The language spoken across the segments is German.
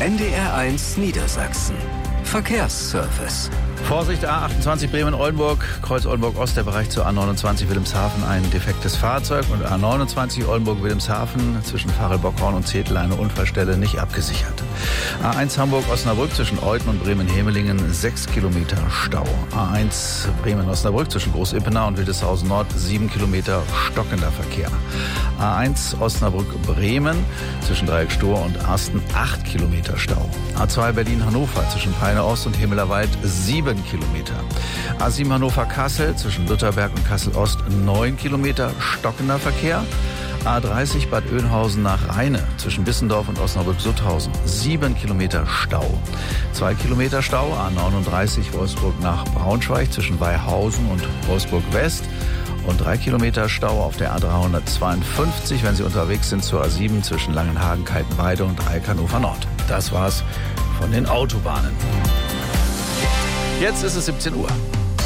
NDR1 Niedersachsen. Verkehrsservice. Vorsicht, A28 Bremen-Oldenburg, Kreuz Oldenburg-Ost, der Bereich zur A29 Wilhelmshaven, ein defektes Fahrzeug, und A29 Oldenburg-Wilhelmshaven zwischen Varel-Bockhorn und Zetel eine Unfallstelle nicht abgesichert. A1 Hamburg-Osnabrück zwischen Euthen und Bremen-Hemelingen 6 Kilometer Stau. A1 Bremen-Osnabrück zwischen Groß-Ippenau und Wildeshausen Nord 7 Kilometer stockender Verkehr. A1 Osnabrück-Bremen zwischen Dreieck Stor und Arsten 8 Kilometer Stau. A2 Berlin-Hannover zwischen Peine Ost und Himmelerwald 7 Kilometer. A7 Hannover-Kassel zwischen Lutherberg und Kassel-Ost 9 Kilometer stockender Verkehr. A30 Bad Oeynhausen nach Rheine zwischen Bissendorf und Osnabrück-Sutthausen 7 Kilometer Stau. 2 Kilometer Stau A39 Wolfsburg nach Braunschweig zwischen Weihausen und Wolfsburg-West. Und 3 Kilometer Stau auf der A352, wenn Sie unterwegs sind zur A7 zwischen Langenhagen, Kaltenweide und Dreieck Hannover Nord. Das war's von den Autobahnen. Jetzt ist es 17 Uhr.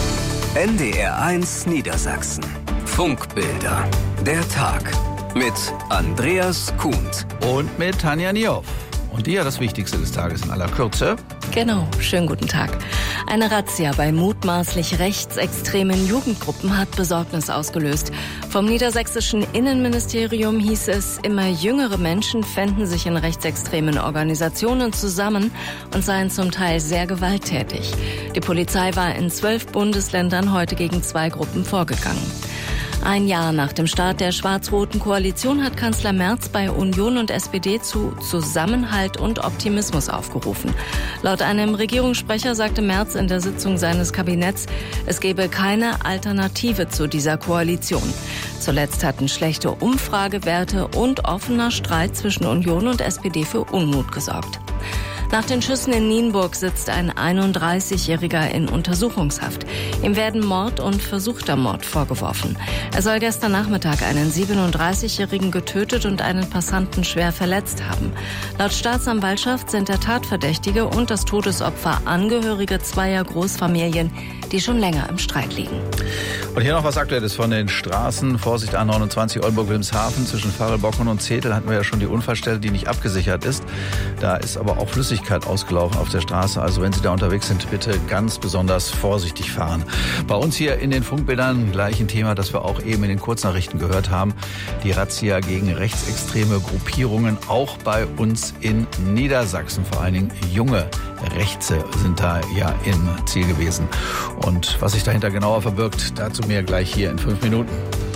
NDR1 Niedersachsen. Funkbilder. Der Tag. Mit Andreas Kuhnt. Und mit Tanja Niehoff. Und die hat das Wichtigste des Tages in aller Kürze. Genau, schönen guten Tag. Eine Razzia bei mutmaßlich rechtsextremen Jugendgruppen hat Besorgnis ausgelöst. Vom niedersächsischen Innenministerium hieß es, immer jüngere Menschen fänden sich in rechtsextremen Organisationen zusammen und seien zum Teil sehr gewalttätig. Die Polizei war in 12 Bundesländern heute gegen 2 Gruppen vorgegangen. Ein Jahr nach dem Start der schwarz-roten Koalition hat Kanzler Merz bei Union und SPD zu Zusammenhalt und Optimismus aufgerufen. Laut einem Regierungssprecher sagte Merz in der Sitzung seines Kabinetts, es gebe keine Alternative zu dieser Koalition. Zuletzt hatten schlechte Umfragewerte und offener Streit zwischen Union und SPD für Unmut gesorgt. Nach den Schüssen in Nienburg sitzt ein 31-Jähriger in Untersuchungshaft. Ihm werden Mord und versuchter Mord vorgeworfen. Er soll gestern Nachmittag einen 37-Jährigen getötet und einen Passanten schwer verletzt haben. Laut Staatsanwaltschaft sind der Tatverdächtige und das Todesopfer Angehörige zweier Großfamilien, die schon länger im Streit liegen. Und hier noch was Aktuelles von den Straßen. Vorsicht, A29 Oldenburg-Wilhelmshaven zwischen Varel-Bockhorn und Zetel hatten wir ja schon die Unfallstelle, die nicht abgesichert ist. Da ist aber auch Flüssigkeit ausgelaufen auf der Straße. Also wenn Sie da unterwegs sind, bitte ganz besonders vorsichtig fahren. Bei uns hier in den Funkbildern gleich ein Thema, das wir auch eben in den Kurznachrichten gehört haben. Die Razzia gegen rechtsextreme Gruppierungen, auch bei uns in Niedersachsen. Vor allen Dingen junge Rechte sind da ja im Ziel gewesen. Und was sich dahinter genauer verbirgt, dazu mehr gleich hier in 5 Minuten.